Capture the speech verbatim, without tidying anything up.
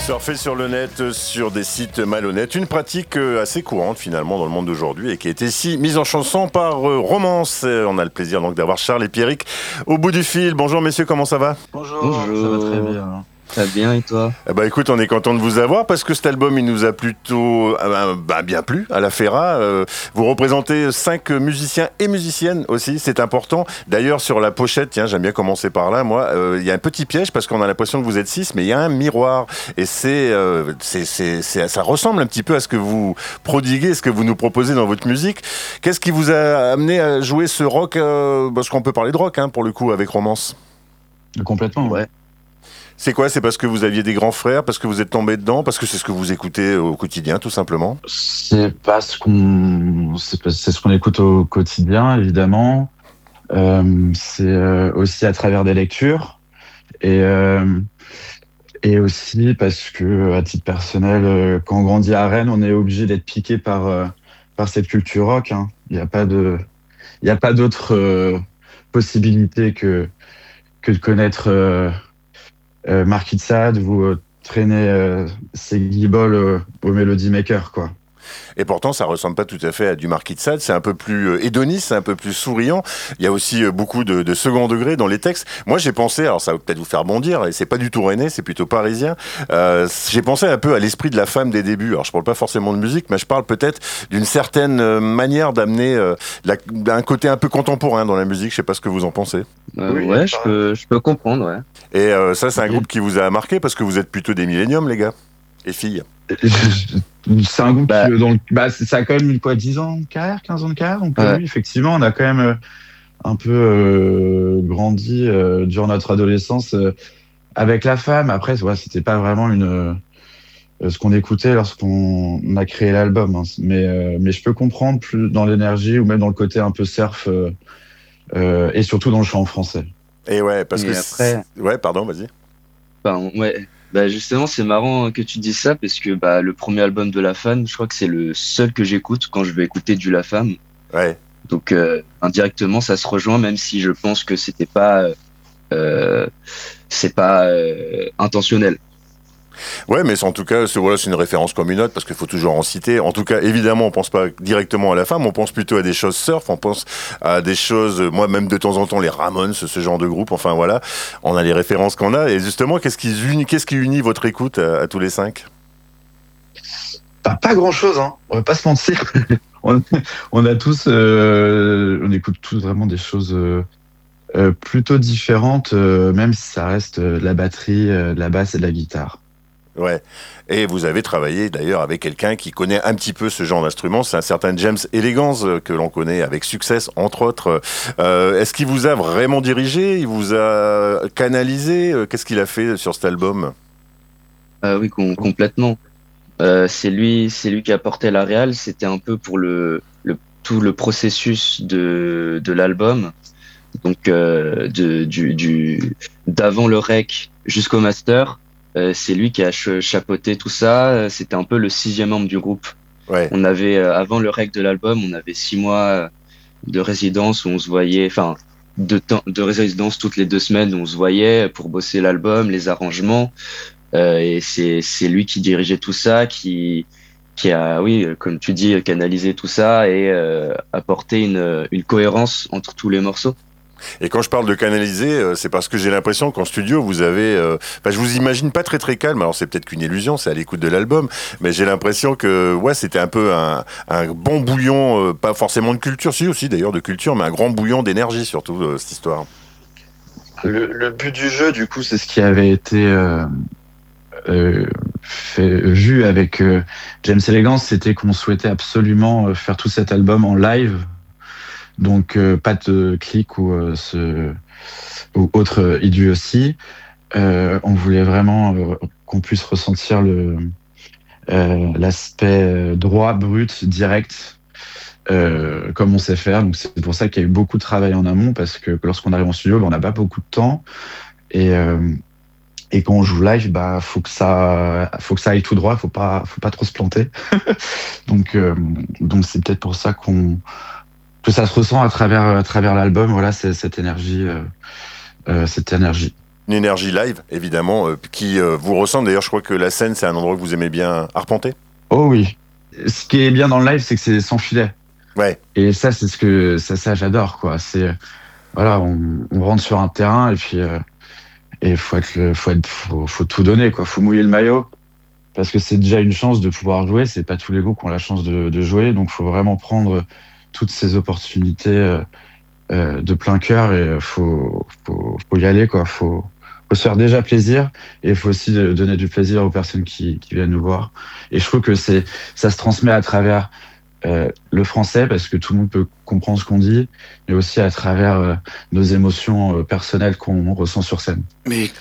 Surfer sur le net, sur des sites malhonnêtes, une pratique assez courante finalement dans le monde d'aujourd'hui et qui a été ici mise en chanson par Romance. On a le plaisir donc d'avoir Charles et Pierrick au bout du fil. Bonjour messieurs, comment ça va ? Bonjour, Bonjour. ça va très bien. Ça va bien et toi ? Eh ben, écoute, on est content de vous avoir parce que cet album il nous a plutôt euh, bah, bien plu à la Ferra. Euh, vous représentez cinq musiciens et musiciennes aussi, c'est important. D'ailleurs sur la pochette, tiens, j'aime bien commencer par là. Moi, il euh, y a un petit piège parce qu'on a l'impression que vous êtes six, mais il y a un miroir et c'est, euh, c'est, c'est, c'est, ça ressemble un petit peu à ce que vous prodiguez, ce que vous nous proposez dans votre musique. Qu'est-ce qui vous a amené à jouer ce rock euh, parce qu'on peut parler de rock hein, pour le coup avec Romance. Complètement, ouais. C'est quoi ? C'est parce que vous aviez des grands frères, parce que vous êtes tombé dedans, parce que c'est ce que vous écoutez au quotidien, tout simplement ? C'est pas ce qu'on, c'est, pas, c'est ce qu'on écoute au quotidien, évidemment. Euh, c'est euh, aussi à travers des lectures et euh, et aussi parce que à titre personnel, euh, quand on grandit à Rennes, on est obligé d'être piqué par euh, par cette culture rock. Hein. Il y a pas de, il y a pas d'autre euh, possibilité que que de connaître. Euh, Euh, Marquis de Sade, vous euh, traînez euh, ces guibolles euh, au Melody Maker, quoi. Et pourtant, ça ressemble pas tout à fait à du Marquis de Sade. C'est un peu plus euh, hédoniste, c'est un peu plus souriant. Il y a aussi euh, beaucoup de, de second degré dans les textes. Moi, j'ai pensé, alors ça va peut-être vous faire bondir, et c'est pas du tout rennais, c'est plutôt parisien. Euh, j'ai pensé un peu à l'esprit de la femme des débuts. Alors, je parle pas forcément de musique, mais je parle peut-être d'une certaine euh, manière d'amener euh, la, un côté un peu contemporain dans la musique. Je sais pas ce que vous en pensez. Euh, Oui, ouais, je peux, je peux comprendre, ouais. Et euh, ça, c'est un Oui. groupe qui vous a marqué parce que vous êtes plutôt des milléniums, les gars et filles. C'est un groupe Bah. qui, dans le, bah, c'est- ça a quand même quoi, dix ans de carrière, quinze ans de carrière. Donc, Ouais. oui, effectivement, on a quand même euh, un peu euh, grandi euh, durant notre adolescence euh, avec la femme. Après, ouais, c'était pas vraiment une euh, ce qu'on écoutait lorsqu'on on a créé l'album. Hein. Mais, euh, mais je peux comprendre plus dans l'énergie ou même dans le côté un peu surf euh, euh, et surtout dans le chant en français. Et ouais, parce Et que... après- c'est- Ouais, pardon, vas-y. Enfin, ouais. Bah justement, c'est marrant que tu dises ça parce que bah le premier album de La Femme, je crois que c'est le seul que j'écoute quand je vais écouter du La Femme. Ouais. Donc euh, indirectement, ça se rejoint, même si je pense que c'était pas, euh, c'est pas euh, intentionnel. Ouais, mais c'est- en tout cas, c'est voilà, c'est une référence comme une autre parce qu'il faut toujours en citer. En tout cas, évidemment, on pense pas directement à la femme, on pense plutôt à des choses surf, on pense à des choses, moi même de temps en temps, les Ramones, ce, ce genre de groupe. Enfin voilà, on a les références qu'on a. Et justement, qu'est-ce qui unit, qu'est-ce qui unit votre écoute à, à tous les cinq ? Pas, pas grand chose, hein. On va pas se mentir. on, on a tous, euh, on écoute tous vraiment des choses euh, euh, plutôt différentes, euh, même si ça reste euh, de la batterie, euh, de la basse et de la guitare. Ouais. Et vous avez travaillé d'ailleurs avec quelqu'un qui connaît un petit peu ce genre d'instrument, c'est un certain James Elegance euh, que l'on connaît avec succès, entre autres. Euh, est-ce qu'il vous a vraiment dirigé ? Il vous a canalisé ? Euh, Qu'est-ce qu'il a fait sur cet album ? Ah oui, com- complètement. Euh, c'est lui, c'est lui qui a porté la réal. C'était un peu pour le, le tout le processus de de l'album. Donc euh, de, du, du d'avant le rec jusqu'au master, euh, c'est lui qui a ch- chapeauté tout ça. Euh, C'était un peu le sixième membre du groupe. Ouais. On avait euh, avant le rec de l'album, on avait six mois de résidence où on se voyait, enfin de temps de résidence toutes les deux semaines où on se voyait pour bosser l'album, les arrangements. Euh, et c'est c'est lui qui dirigeait tout ça, qui qui a, oui, comme tu dis, canalisé tout ça et euh, apporté une une cohérence entre tous les morceaux. Et quand je parle de canaliser, euh, c'est parce que j'ai l'impression qu'en studio, vous avez... Euh, enfin, je vous imagine pas très très calme, alors c'est peut-être qu'une illusion, c'est à l'écoute de l'album, mais j'ai l'impression que ouais, c'était un peu un, un bon bouillon, euh, pas forcément de culture, si aussi d'ailleurs de culture, mais un grand bouillon d'énergie surtout, euh, cette histoire. Le, le but du jeu, du coup, c'est ce qui avait été euh, euh, fait, vu avec euh, James Elegance, c'était qu'on souhaitait absolument euh, faire tout cet album en live. Donc, euh, pas de clic ou, euh, ce, ou autre euh, idiotie. Euh, on voulait vraiment euh, qu'on puisse ressentir le euh, l'aspect euh, droit, brut, direct, euh, comme on sait faire. Donc, c'est pour ça qu'il y a eu beaucoup de travail en amont, parce que lorsqu'on arrive en studio, ben, on n'a pas beaucoup de temps. Et, euh, et quand on joue live, bah, faut que ça, faut que ça aille tout droit, faut pas, faut pas trop se planter. donc, euh, donc c'est peut-être pour ça qu'on que ça se ressent à travers à travers l'album, voilà, c'est cette énergie, euh, euh, cette énergie. Une énergie live, évidemment, euh, qui euh, vous ressemble. D'ailleurs, je crois que la scène, c'est un endroit que vous aimez bien arpenter. Oh oui. Ce qui est bien dans le live, c'est que c'est sans filet. Ouais. Et ça, c'est ce que ça, ça j'adore, quoi. C'est voilà, on, on rentre sur un terrain et puis euh, et faut être, le, faut être, faut, faut tout donner, quoi. Faut mouiller le maillot parce que c'est déjà une chance de pouvoir jouer. C'est pas tous les groupes qui ont la chance de, de jouer, donc faut vraiment prendre toutes ces opportunités euh, euh, de plein cœur et faut, faut, faut y aller, quoi. Faut faut se faire déjà plaisir et il faut aussi donner du plaisir aux personnes qui, qui viennent nous voir. Et je trouve que c'est ça se transmet à travers euh, le français parce que tout le monde peut comprendre ce qu'on dit, mais aussi à travers euh, nos émotions euh, personnelles qu'on ressent sur scène. Mais